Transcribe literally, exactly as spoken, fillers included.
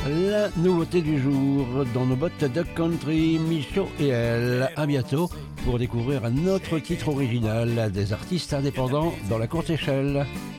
La nouveauté du jour dans nos bottes de country, Michaud et elle. À bientôt pour découvrir un autre titre original des artistes indépendants dans la courte échelle.